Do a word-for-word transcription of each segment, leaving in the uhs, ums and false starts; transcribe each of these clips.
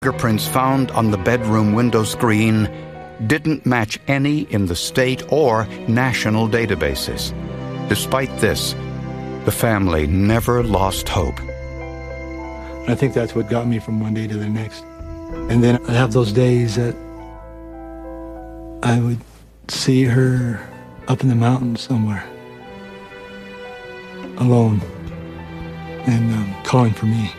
Fingerprints found on the bedroom window screen didn't match any in the state or national databases. Despite this, the family never lost hope. I think that's what got me from one day to the next. And then I have those days that I would see her up in the mountains somewhere, alone, and um, calling for me.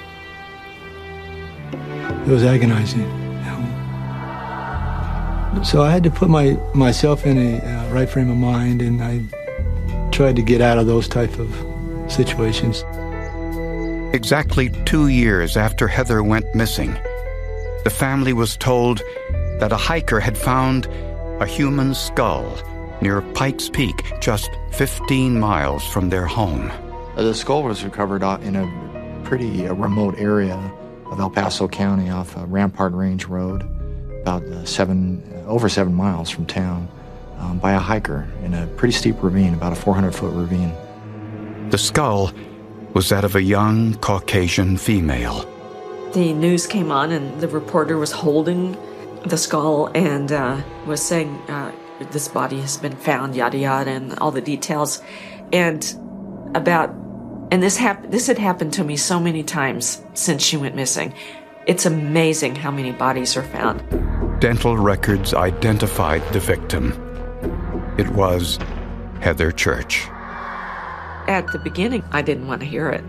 It was agonizing, you know. So I had to put my myself in a uh, right frame of mind, and I tried to get out of those type of situations. Exactly two years after Heather went missing, the family was told that a hiker had found a human skull near Pikes Peak, just fifteen miles from their home. The skull was recovered in a pretty uh, remote area of El Paso County off uh, Rampart Range Road, about uh, seven, uh, over seven miles from town, um, by a hiker in a pretty steep ravine, about a four hundred foot ravine. The skull was that of a young Caucasian female. The news came on and the reporter was holding the skull and uh, was saying, uh, this body has been found, yada yada, and all the details. And about, and this hap- this had happened to me so many times since she went missing. It's amazing how many bodies are found. Dental records identified the victim. It was Heather Church. At the beginning, I didn't want to hear it.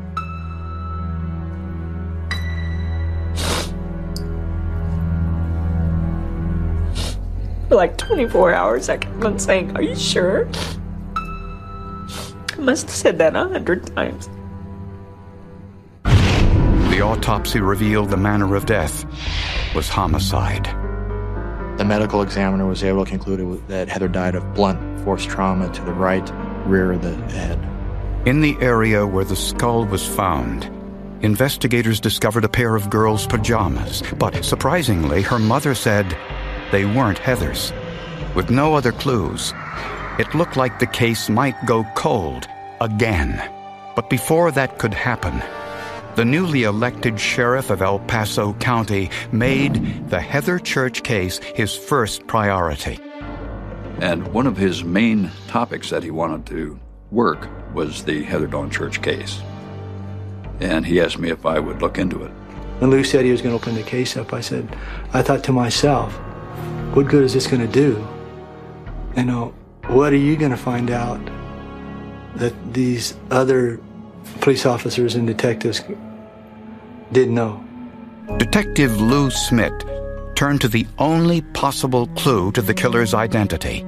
For like twenty-four hours, I kept on saying, "Are you sure?" I must have said that a hundred times. The autopsy revealed the manner of death was homicide. The medical examiner was able to conclude that Heather died of blunt force trauma to the right rear of the head. In the area where the skull was found, investigators discovered a pair of girls' pajamas, but surprisingly, her mother said they weren't Heather's. With no other clues, it looked like the case might go cold again. But before that could happen, the newly elected sheriff of El Paso County made the Heather Church case his first priority. And one of his main topics that he wanted to work was the Heather Dawn Church case. And he asked me if I would look into it. When Lou said he was going to open the case up, I said, I thought to myself, what good is this going to do? You know, what are you going to find out that these other police officers and detectives didn't know? Detective Lou Smith turned to the only possible clue to the killer's identity.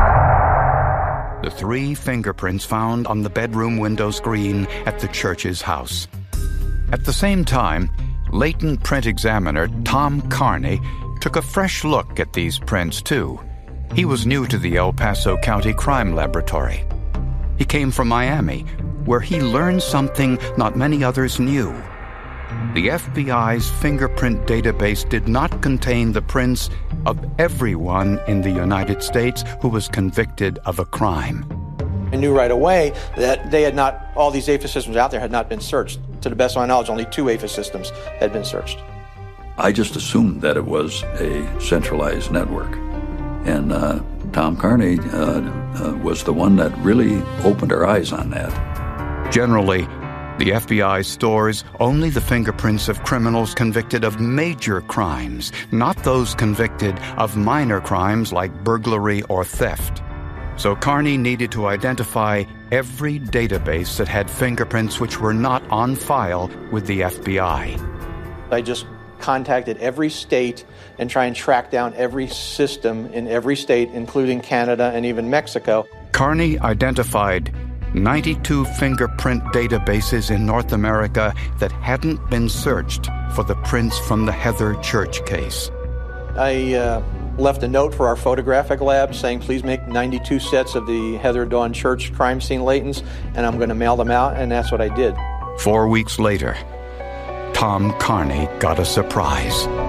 The three fingerprints found on the bedroom window screen at the Church's house. At the same time, latent print examiner Tom Carney took a fresh look at these prints, too. He was new to the El Paso County Crime Laboratory. He came from Miami, where he learned something not many others knew. The F B I's fingerprint database did not contain the prints of everyone in the United States who was convicted of a crime. I knew right away that they had not, all these A F I S systems out there had not been searched. To the best of my knowledge, only two A F I S systems had been searched. I just assumed that it was a centralized network. And uh, Tom Carney uh, uh, was the one that really opened our eyes on that. Generally, the F B I stores only the fingerprints of criminals convicted of major crimes, not those convicted of minor crimes like burglary or theft. So Carney needed to identify every database that had fingerprints which were not on file with the F B I. I just contacted every state and try and track down every system in every state, including Canada and even Mexico. Carney identified ninety-two fingerprint databases in North America that hadn't been searched for the prints from the Heather Church case. I uh, left a note for our photographic lab saying, please make ninety-two sets of the Heather Dawn Church crime scene latents, and I'm going to mail them out, and that's what I did. Four weeks later, Tom Carney got a surprise.